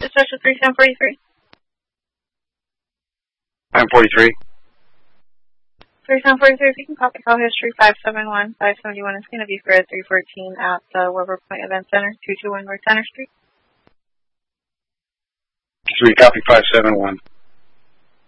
Dispatcher 3743. 943. 3743, if you can copy call history 571. 571 is going to be for 314 at the Weber Point Event Center, 221 North Center Street. 3, copy 571.